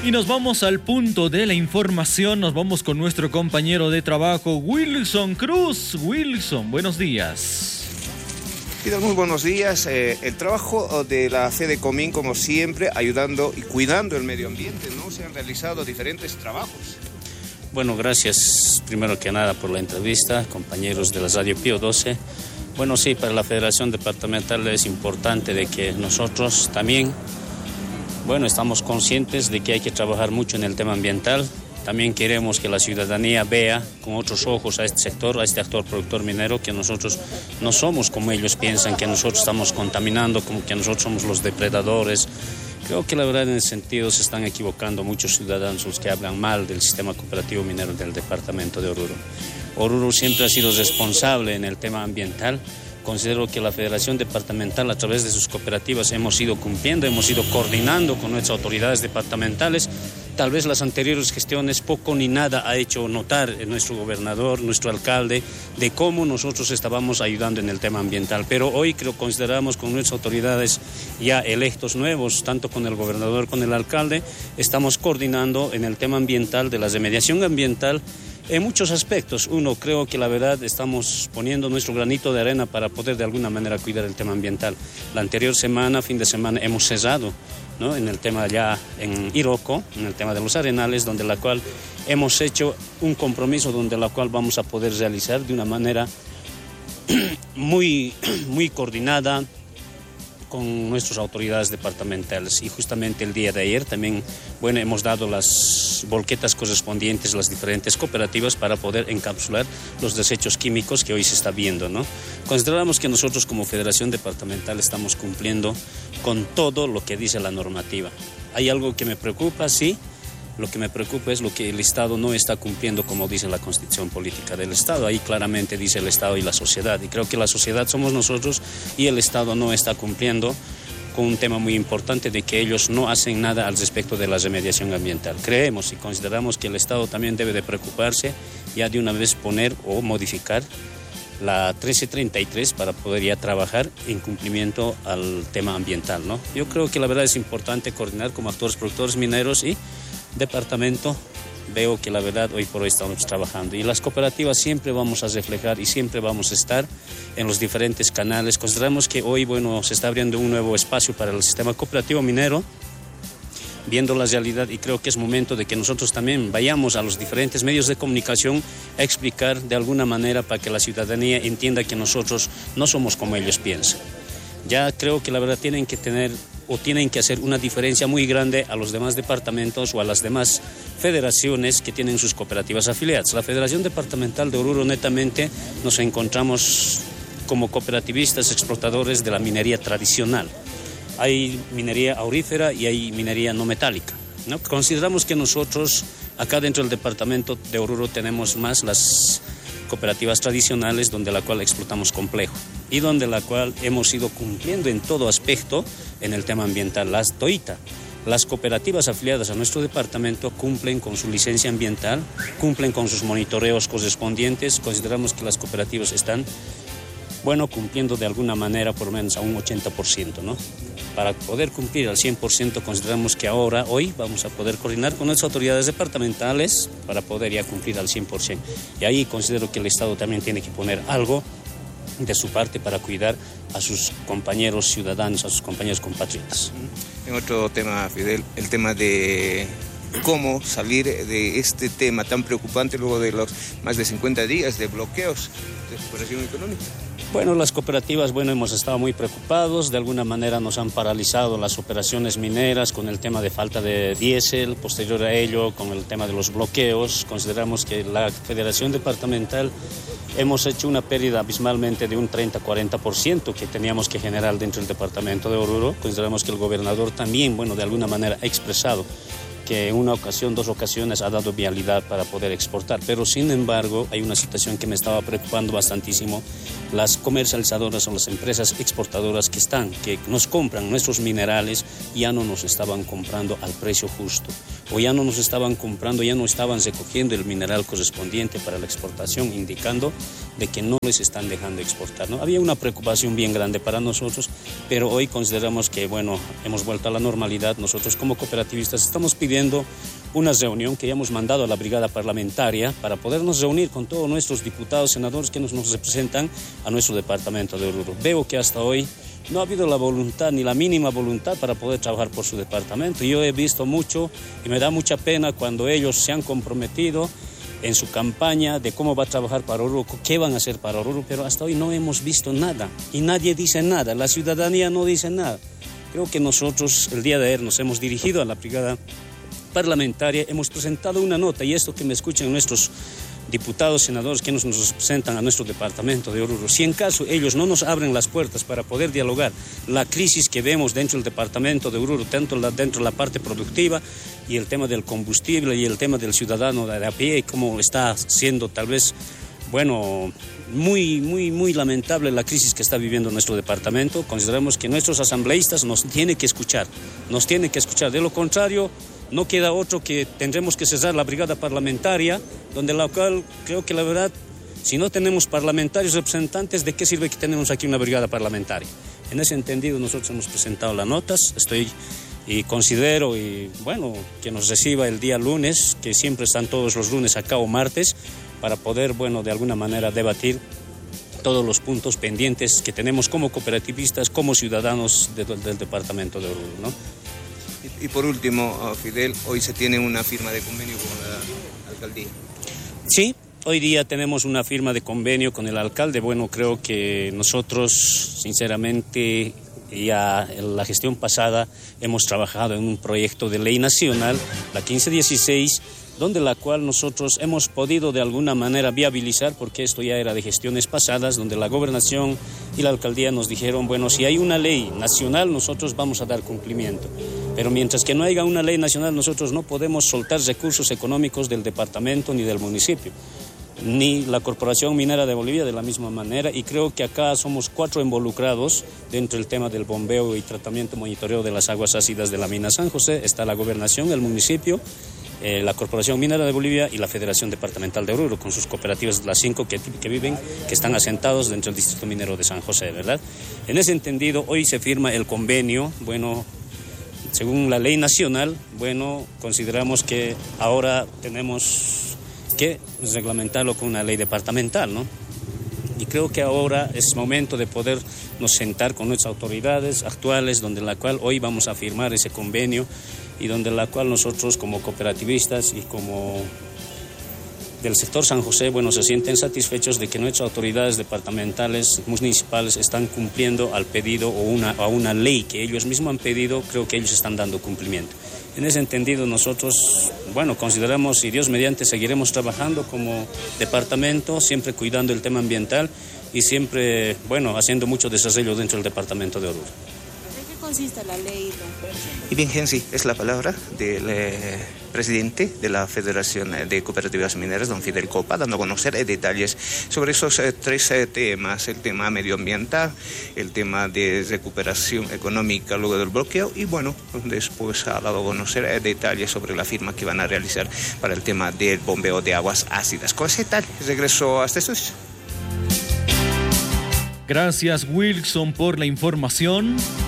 Y nos vamos al punto de la información, nos vamos con nuestro compañero de trabajo, Wilson Cruz. Wilson, buenos días. Muy buenos días. El trabajo de la FEDECOMIN, como siempre, ayudando y cuidando el medio ambiente, ¿no? Se han realizado diferentes trabajos. Bueno, gracias primero que nada por la entrevista, compañeros de la Radio Pío 12. Bueno, sí, para la Federación Departamental es importante de que nosotros también, bueno, estamos conscientes de que hay que trabajar mucho en el tema ambiental. También queremos que la ciudadanía vea con otros ojos a este sector, a este actor productor minero, que nosotros no somos como ellos piensan, que nosotros estamos contaminando, como que nosotros somos los depredadores. Creo que la verdad en ese sentido se están equivocando muchos ciudadanos los que hablan mal del sistema cooperativo minero del departamento de Oruro. Oruro siempre ha sido responsable en el tema ambiental. Considero que la Federación Departamental, a través de sus cooperativas, hemos ido cumpliendo, hemos ido coordinando con nuestras autoridades departamentales. Tal vez las anteriores gestiones poco ni nada ha hecho notar nuestro gobernador, nuestro alcalde, de cómo nosotros estábamos ayudando en el tema ambiental. Pero hoy consideramos con nuestras autoridades ya electos nuevos, tanto con el gobernador como con el alcalde, estamos coordinando en el tema ambiental, de la remediación ambiental, en muchos aspectos. Uno, creo que la verdad estamos poniendo nuestro granito de arena para poder de alguna manera cuidar el tema ambiental. La anterior semana, fin de semana, hemos cerrado, ¿no?, en el tema ya en Iroco, en el tema de los arenales, donde la cual hemos hecho un compromiso donde la cual vamos a poder realizar de una manera muy coordinada con nuestras autoridades departamentales. Y justamente el día de ayer también, bueno, hemos dado las volquetas correspondientes a las diferentes cooperativas para poder encapsular los desechos químicos que hoy se está viendo, ¿no? Consideramos que nosotros como Federación Departamental estamos cumpliendo con todo lo que dice la normativa. ¿Hay algo que me preocupa? Sí. Lo que me preocupa es lo que el Estado no está cumpliendo, como dice la Constitución Política del Estado. Ahí claramente dice el Estado y la sociedad. Y creo que la sociedad somos nosotros y el Estado no está cumpliendo con un tema muy importante de que ellos no hacen nada al respecto de la remediación ambiental. Creemos y consideramos que el Estado también debe de preocuparse ya de una vez poner o modificar la 1333 para poder ya trabajar en cumplimiento al tema ambiental, ¿no? Yo creo que la verdad es importante coordinar como actores productores mineros y departamento. Veo que la verdad hoy por hoy estamos trabajando y las cooperativas siempre vamos a reflejar y siempre vamos a estar en los diferentes canales. Consideramos que hoy, bueno, se está abriendo un nuevo espacio para el sistema cooperativo minero, viendo la realidad, y creo que es momento de que nosotros también vayamos a los diferentes medios de comunicación a explicar de alguna manera para que la ciudadanía entienda que nosotros no somos como ellos piensan. Ya creo que la verdad tienen que hacer una diferencia muy grande a los demás departamentos o a las demás federaciones que tienen sus cooperativas afiliadas. La Federación Departamental de Oruro netamente nos encontramos como cooperativistas exportadores de la minería tradicional. Hay minería aurífera y hay minería no metálica, ¿no? Consideramos que nosotros acá dentro del departamento de Oruro tenemos más las cooperativas tradicionales, donde la cual explotamos complejo y donde la cual hemos ido cumpliendo en todo aspecto en el tema ambiental. Las cooperativas afiliadas a nuestro departamento cumplen con su licencia ambiental, cumplen con sus monitoreos correspondientes. Consideramos que las cooperativas están, bueno, cumpliendo de alguna manera por lo menos a un 80%, ¿no? Para poder cumplir al 100%, consideramos que hoy vamos a poder coordinar con nuestras autoridades departamentales para poder ya cumplir al 100%. Y ahí considero que el Estado también tiene que poner algo de su parte para cuidar a sus compañeros ciudadanos, a sus compañeros compatriotas. En otro tema, Fidel, el tema de cómo salir de este tema tan preocupante luego de los más de 50 días de bloqueos de recuperación económica. Bueno, las cooperativas, hemos estado muy preocupados. De alguna manera nos han paralizado las operaciones mineras con el tema de falta de diésel. Posterior a ello, con el tema de los bloqueos, consideramos que la Federación Departamental hemos hecho una pérdida abismalmente de un 30-40% que teníamos que generar dentro del departamento de Oruro. Consideramos que el gobernador también, de alguna manera ha expresado que en una ocasión, 2 ocasiones ha dado vialidad para poder exportar. Pero sin embargo, hay una situación que me estaba preocupando bastantísimo. Las comercializadoras o las empresas exportadoras que nos compran nuestros minerales ya no nos estaban comprando al precio justo. O ya no nos estaban comprando, ya no estaban recogiendo el mineral correspondiente para la exportación, indicando de que no les están dejando exportar, ¿no? Había una preocupación bien grande para nosotros, pero hoy consideramos que, hemos vuelto a la normalidad. Nosotros como cooperativistas estamos pidiendo viendo una reunión que ya hemos mandado a la brigada parlamentaria para podernos reunir con todos nuestros diputados, senadores que nos representan a nuestro departamento de Oruro. Veo que hasta hoy no ha habido la voluntad, ni la mínima voluntad para poder trabajar por su departamento. Yo he visto mucho y me da mucha pena cuando ellos se han comprometido en su campaña de cómo va a trabajar para Oruro, qué van a hacer para Oruro, pero hasta hoy no hemos visto nada y nadie dice nada, la ciudadanía no dice nada. Creo que nosotros el día de ayer nos hemos dirigido a la brigada parlamentaria, hemos presentado una nota, y esto que me escuchan nuestros diputados, senadores que nos representan a nuestro departamento de Oruro, si en caso ellos no nos abren las puertas para poder dialogar la crisis que vemos dentro del departamento de Oruro, tanto dentro de la parte productiva y el tema del combustible y el tema del ciudadano de a pie, cómo está siendo tal vez, bueno, muy lamentable la crisis que está viviendo nuestro departamento, consideramos que nuestros asambleístas nos tienen que escuchar, de lo contrario no queda otro que tendremos que cerrar la brigada parlamentaria, donde la cual creo que la verdad, si no tenemos parlamentarios representantes, ¿de qué sirve que tenemos aquí una brigada parlamentaria? En ese entendido nosotros hemos presentado las notas, y considero, y bueno, que nos reciba el día lunes, que siempre están todos los lunes acá o martes, para poder, bueno, de alguna manera debatir todos los puntos pendientes que tenemos como cooperativistas, como ciudadanos del departamento de Oruro, ¿no? Y por último, Fidel, hoy se tiene una firma de convenio con la alcaldía. Sí, hoy día tenemos una firma de convenio con el alcalde. Bueno, creo que nosotros, sinceramente, ya en la gestión pasada hemos trabajado en un proyecto de ley nacional, la 1516, donde la cual nosotros hemos podido de alguna manera viabilizar, porque esto ya era de gestiones pasadas, donde la gobernación y la alcaldía nos dijeron, bueno, si hay una ley nacional, nosotros vamos a dar cumplimiento. Pero mientras que no haya una ley nacional, nosotros no podemos soltar recursos económicos del departamento ni del municipio, ni la Corporación Minera de Bolivia de la misma manera, y creo que acá somos 4 involucrados dentro del tema del bombeo y tratamiento monitoreo de las aguas ácidas de la mina San José. Está la gobernación, el municipio, la Corporación Minera de Bolivia y la Federación Departamental de Oruro, con sus cooperativas, las 5 que viven, que están asentados dentro del Distrito Minero de San José, ¿verdad? En ese entendido, hoy se firma el convenio, bueno, según la ley nacional, bueno, consideramos que ahora tenemos que reglamentarlo con una ley departamental, ¿no? Y creo que ahora es momento de podernos sentar con nuestras autoridades actuales, donde la cual hoy vamos a firmar ese convenio y donde la cual nosotros como cooperativistas y como del sector San José, bueno, se sienten satisfechos de que nuestras autoridades departamentales, municipales, están cumpliendo al pedido a una ley que ellos mismos han pedido. Creo que ellos están dando cumplimiento. En ese entendido nosotros, bueno, consideramos, y Dios mediante, seguiremos trabajando como departamento, siempre cuidando el tema ambiental y siempre, bueno, haciendo mucho desarrollo dentro del departamento de Oruro. ¿En qué consiste la ley, don Jorge? Y bien, Gensi, es la palabra del presidente de la Federación de Cooperativas Mineras, don Fidel Copa, dando a conocer detalles sobre esos 3 temas: el tema medioambiental, el tema de recuperación económica luego del bloqueo, y bueno, después ha dado a conocer detalles sobre la firma que van a realizar para el tema del bombeo de aguas ácidas. Con ese tal, regreso hasta estos. Gracias, Wilson, por la información.